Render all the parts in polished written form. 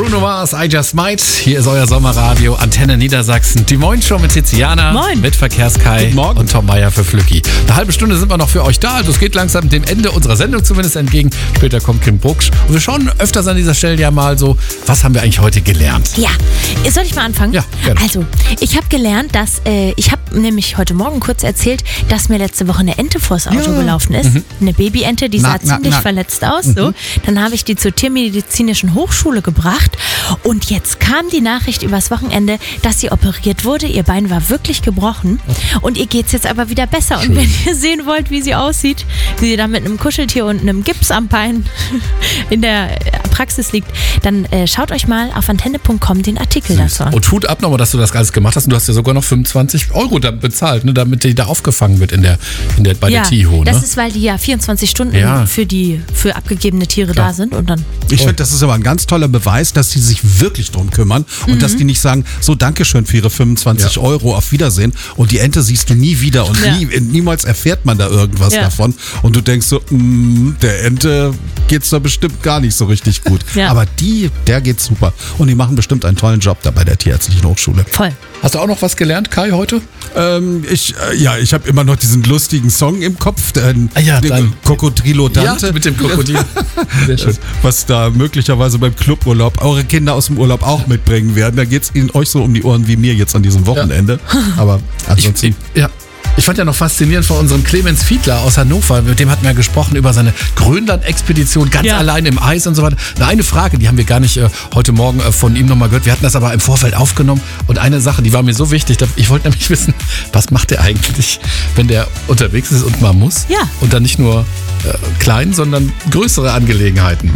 Bruno Mars, I Just Might. Hier ist euer Sommerradio, Antenne Niedersachsen. Die Moin Show mit Tiziana, Moin. mit Verkehrskai und Tom Meyer für Flücki. Eine halbe Stunde sind wir noch für euch da. Also es geht langsam dem Ende unserer Sendung zumindest entgegen. Später kommt Kim Brucksch. Und wir schauen öfters an dieser Stelle ja mal so, was haben wir eigentlich heute gelernt? Ja, soll ich mal anfangen? Ja, gerne. Also, ich habe gelernt, dass, ich habe nämlich heute Morgen kurz erzählt, dass mir letzte Woche eine Ente vors Auto gelaufen ist. Eine Babyente, die sah ziemlich verletzt aus. So. Dann habe ich die zur Tiermedizinischen Hochschule gebracht und jetzt kam die Nachricht übers Wochenende, dass sie operiert wurde. Ihr Bein war wirklich gebrochen und ihr geht es jetzt aber wieder besser. Schön. Und wenn ihr sehen wollt, wie sie aussieht, wie sie da mit einem Kuscheltier und einem Gips am Bein in der Praxis liegt, dann schaut euch mal auf antenne.com den Artikel dazu an. Und Hut ab nochmal, dass du das alles gemacht hast. Und du hast ja sogar noch 25 € da bezahlt, ne, damit die da aufgefangen wird bei der TIHO. Ne? Das ist, weil die ja 24 Stunden für abgegebene Tiere da sind. Und dann ich finde, das ist aber ein ganz toller Beweis, dass sie sich wirklich drum kümmern und dass die nicht sagen, so Dankeschön für ihre 25 €, auf Wiedersehen, und die Ente siehst du nie wieder und niemals erfährt man da irgendwas davon und du denkst so, der Ente geht's da bestimmt gar nicht so richtig gut. Aber der geht's super und die machen bestimmt einen tollen Job da bei der Tierärztlichen Hochschule. Voll. Hast du auch noch was gelernt, Kai, heute? Ich habe immer noch diesen lustigen Song im Kopf, den Cocodrilo Dante. Ja, mit dem Krokodil. Sehr schön. Was da möglicherweise beim Cluburlaub eure Kinder aus dem Urlaub auch mitbringen werden. Da geht's ihnen euch so um die Ohren wie mir jetzt an diesem Wochenende. Aber ansonsten... Ich fand ja noch faszinierend von unserem Clemens Fiedler aus Hannover, mit dem hatten wir gesprochen über seine Grönland-Expedition, ganz allein im Eis und so weiter. Eine Frage, die haben wir gar nicht heute Morgen von ihm nochmal gehört, wir hatten das aber im Vorfeld aufgenommen und eine Sache, die war mir so wichtig, ich wollte nämlich wissen, was macht der eigentlich, wenn der unterwegs ist und mal muss? Ja. Und dann nicht nur klein, sondern größere Angelegenheiten.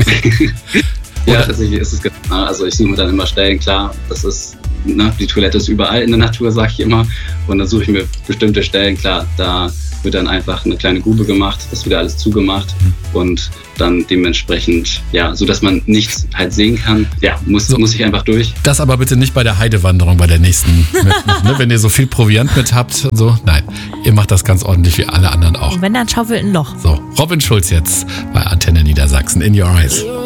Ja, tatsächlich ist es genau. Also ich suche mir dann immer Stellen, klar, das ist, die Toilette ist überall in der Natur, sage ich immer. Und dann suche ich mir bestimmte Stellen, klar, da wird dann einfach eine kleine Grube gemacht, das wird alles zugemacht und dann dementsprechend, so dass man nichts halt sehen kann, muss ich einfach durch. Das aber bitte nicht bei der Heidewanderung, bei der nächsten, wenn ihr so viel Proviant mit habt und so. Nein, ihr macht das ganz ordentlich wie alle anderen auch. Und wenn, dann schaufelt ein Loch. So, Robin Schulz jetzt bei Antenne Niedersachsen, In Your Eyes.